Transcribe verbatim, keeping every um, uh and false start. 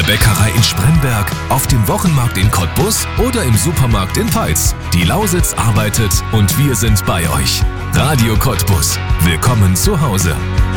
der Bäckerei in Spremberg, auf dem Wochenmarkt in Cottbus oder im Supermarkt in Peitz. Die Lausitz arbeitet und wir sind bei euch. Radio Cottbus. Willkommen zu Hause.